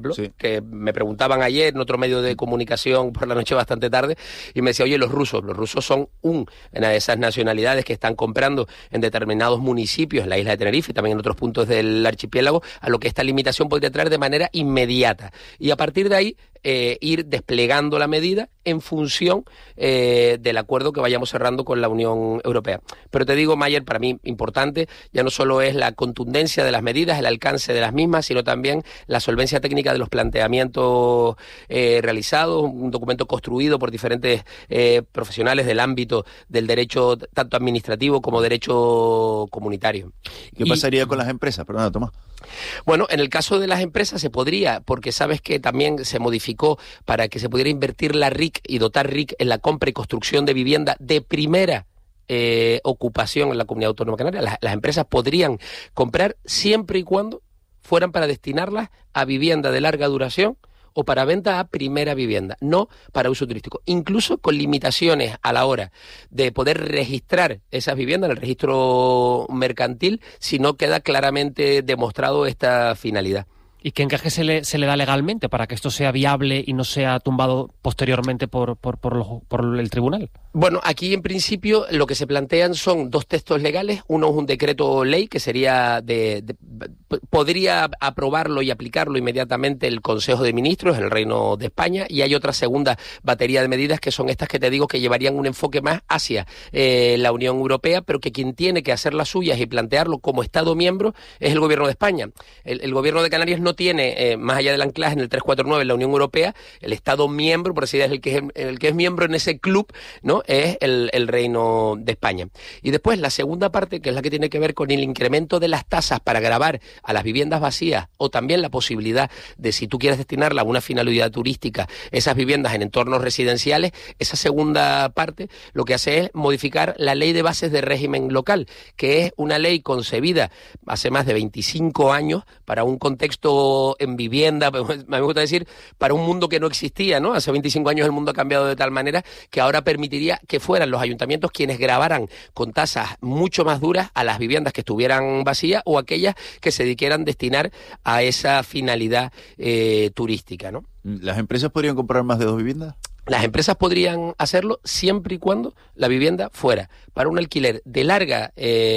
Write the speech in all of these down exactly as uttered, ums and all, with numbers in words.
Sí. Que me preguntaban ayer en otro medio de comunicación por la noche bastante tarde y me decía, oye, los rusos, los rusos son un, una de esas nacionalidades que están comprando en determinados municipios, en la isla de Tenerife y también en otros puntos del archipiélago, a lo que esta limitación podría traer de manera inmediata. Y a partir de ahí, eh, ir desplegando la medida en función eh, del acuerdo que vayamos cerrando con la Unión Europea. Pero te digo, Mayer, para mí importante, ya no solo es la contundencia de las medidas, el alcance de las mismas, sino también la solvencia técnica de los planteamientos eh, realizados, un documento construido por diferentes eh, profesionales del ámbito del derecho tanto administrativo como derecho comunitario. ¿Qué y, pasaría con las empresas? Perdona, Tomás. Bueno, en el caso de las empresas se podría, porque sabes que también se modificó para que se pudiera invertir la R I C y dotar R I C en la compra y construcción de vivienda de primera eh, ocupación en la Comunidad Autónoma Canaria. Las, las empresas podrían comprar siempre y cuando fueran para destinarlas a vivienda de larga duración o para venta a primera vivienda, no para uso turístico, incluso con limitaciones a la hora de poder registrar esas viviendas en el registro mercantil si no queda claramente demostrado esta finalidad. ¿Y qué encaje se le, se le da legalmente para que esto sea viable y no sea tumbado posteriormente por, por, por, los, por el tribunal? Bueno, aquí en principio lo que se plantean son dos textos legales. Uno es un decreto ley que sería de, de podría aprobarlo y aplicarlo inmediatamente el Consejo de Ministros en el Reino de España, y hay otra segunda batería de medidas que son estas que te digo que llevarían un enfoque más hacia eh, la Unión Europea, pero que quien tiene que hacer las suyas y plantearlo como Estado miembro es el Gobierno de España. El, el Gobierno de Canarias no tiene, eh, más allá del anclaje en el trescientos cuarenta y nueve en la Unión Europea, el Estado miembro, por así decirlo, el que es, el que es miembro en ese club, ¿no?, es el, el Reino de España. Y después la segunda parte, que es la que tiene que ver con el incremento de las tasas para gravar a las viviendas vacías, o también la posibilidad de, si tú quieres destinarla a una finalidad turística, esas viviendas en entornos residenciales. Esa segunda parte lo que hace es modificar la Ley de Bases de Régimen Local, que es una ley concebida hace más de veinticinco años para un contexto en vivienda, me gusta decir, para un mundo que no existía, ¿no? Hace veinticinco años el mundo ha cambiado de tal manera que ahora permitiría que fueran los ayuntamientos quienes grabaran con tasas mucho más duras a las viviendas que estuvieran vacías o aquellas que se quieran destinar a esa finalidad eh, turística, ¿no? ¿Las empresas podrían comprar más de dos viviendas? Las empresas podrían hacerlo siempre y cuando la vivienda fuera para un alquiler de larga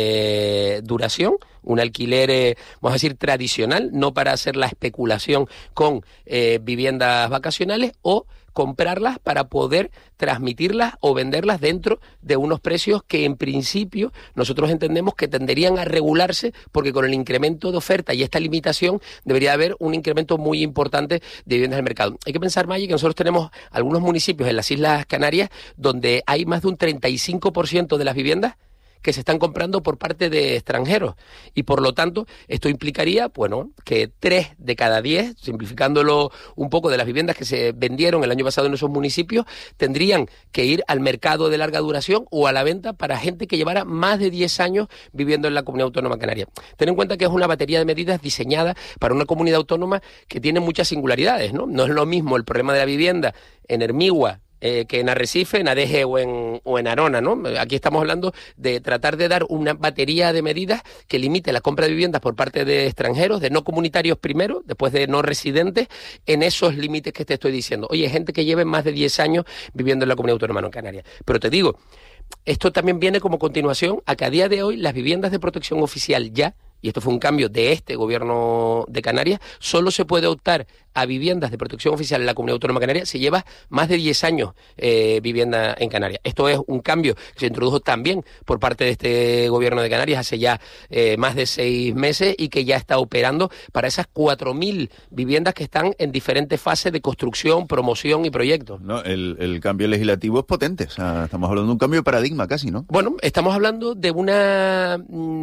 eh, duración, un alquiler, eh, vamos a decir, tradicional, no para hacer la especulación con eh, viviendas vacacionales, o comprarlas para poder transmitirlas o venderlas dentro de unos precios que en principio nosotros entendemos que tenderían a regularse, porque con el incremento de oferta y esta limitación debería haber un incremento muy importante de viviendas en el mercado. Hay que pensar, Maggi, que nosotros tenemos algunos municipios en las Islas Canarias donde hay más de un treinta y cinco por ciento de las viviendas que se están comprando por parte de extranjeros, y por lo tanto esto implicaría, bueno, que tres de cada diez, simplificándolo un poco, de las viviendas que se vendieron el año pasado en esos municipios tendrían que ir al mercado de larga duración o a la venta para gente que llevara más de diez años viviendo en la Comunidad Autónoma Canaria. Ten en cuenta que es una batería de medidas diseñada para una comunidad autónoma que tiene muchas singularidades, ¿no? No es lo mismo el problema de la vivienda en Hermigua Eh, que en Arrecife, en Adeje o en, o en Arona, ¿no? Aquí estamos hablando de tratar de dar una batería de medidas que limite la compra de viviendas por parte de extranjeros, de no comunitarios primero, después de no residentes, en esos límites que te estoy diciendo. Oye, gente que lleve más de diez años viviendo en la Comunidad Autónoma Canaria. Pero te digo, esto también viene como continuación a que a día de hoy las viviendas de protección oficial ya, y esto fue un cambio de este gobierno de Canarias, solo se puede optar a viviendas de protección oficial en la Comunidad Autónoma Canaria si llevas más de diez años eh, vivienda en Canarias. Esto es un cambio que se introdujo también por parte de este gobierno de Canarias hace ya eh, más de seis meses y que ya está operando para esas cuatro mil viviendas que están en diferentes fases de construcción, promoción y proyectos. No, el, el cambio legislativo es potente, o sea, estamos hablando de un cambio de paradigma casi, ¿no? Bueno, estamos hablando de una,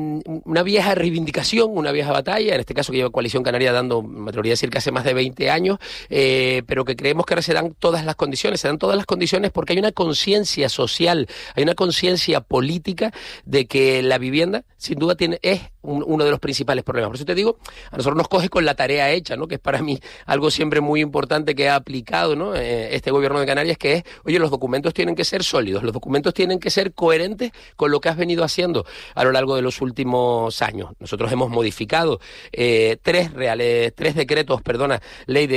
una vieja reivindicación, una vieja batalla, en este caso que lleva Coalición Canaria dando, me atrevería a decir que hace más de veinte años, eh, pero que creemos que ahora se dan todas las condiciones, se dan todas las condiciones porque hay una conciencia social, hay una conciencia política de que la vivienda, sin duda, tiene es un, uno de los principales problemas. Por eso te digo, a nosotros nos coge con la tarea hecha, ¿no? Que es para mí algo siempre muy importante que ha aplicado, ¿no? eh, este gobierno de Canarias, que es, oye, los documentos tienen que ser sólidos, los documentos tienen que ser coherentes con lo que has venido haciendo a lo largo de los últimos años. Nosotros hemos modificado eh, tres reales, tres decretos, perdona, ley de